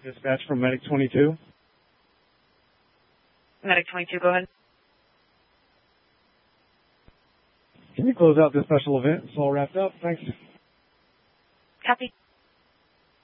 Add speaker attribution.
Speaker 1: Dispatch from Medic 22.
Speaker 2: Medic 22, go ahead.
Speaker 1: Can you close out this special event? It's all wrapped up. Thanks.
Speaker 2: Copy.